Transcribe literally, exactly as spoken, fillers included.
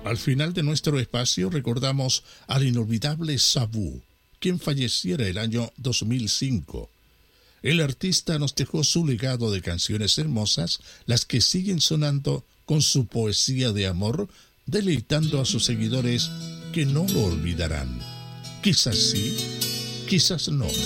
Al final de nuestro espacio recordamos al inolvidable Sabú, quien falleciera el año dos mil cinco. El artista nos dejó su legado de canciones hermosas, las que siguen sonando con su poesía de amor, deleitando a sus seguidores que no lo olvidarán. Quizás sí, quizás no.